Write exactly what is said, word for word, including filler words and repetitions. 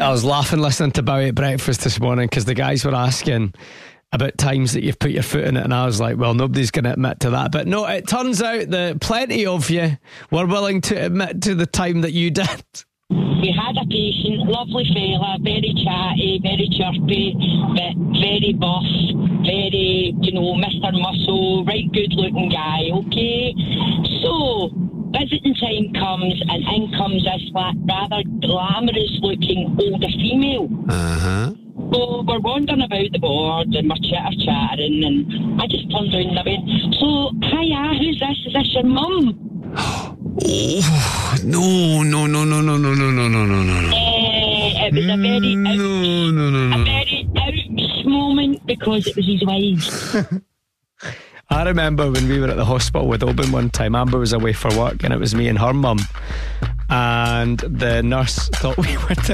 I was laughing listening to Bowie at breakfast this morning because the guys were asking about times that you've put your foot in it, and I was like, well, nobody's going to admit to that. But no, it turns out that plenty of you were willing to admit to the time that you did. We had a patient, lovely fella, very chatty, very chirpy, but very buff, very, you know, Mister Muscle, right good looking guy, okay? So, visiting time comes, and in comes this rather glamorous looking older female. Uh-huh. So we're wandering about the board and we're chitter chattering, and I just turned around and I went, so, hiya, who's this? Is this your mum? Oh, no, no, no, no, no, no, no, no, no, no, no. Uh, it was a very ouch, no, no, no, no. a very ouch moment because it was his wife. I remember when we were at the hospital with Oban one time, Amber was away for work and it was me and her mum, and the nurse thought we were